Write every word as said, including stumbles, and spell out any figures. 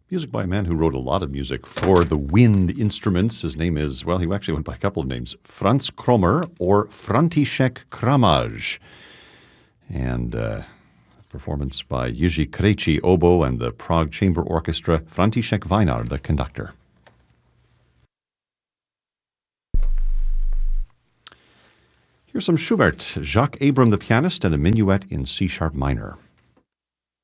Music by a man who wrote a lot of music for the wind instruments. His name is, well, he actually went by a couple of names, Franz Kromer or František Kramaj. And uh, performance by Jiří Krejčí, oboe, and the Prague Chamber Orchestra, František Vajnar, the conductor. Here's some Schubert, Jacques Abraham the pianist, and a minuet in C-sharp minor.